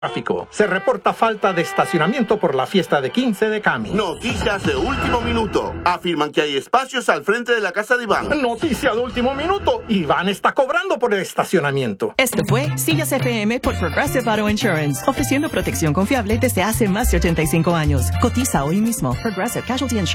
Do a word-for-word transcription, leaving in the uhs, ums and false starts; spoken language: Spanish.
Tráfico. Se reporta falta de estacionamiento por la fiesta de quince de Cami. Noticias de último minuto. Afirman que hay espacios al frente de la casa de Iván. Noticia de último minuto. Iván está cobrando por el estacionamiento. Este fue Sillas F M por Progressive Auto Insurance, ofreciendo protección confiable desde hace más de ochenta y cinco años. Cotiza hoy mismo. Progressive Casualty Insurance.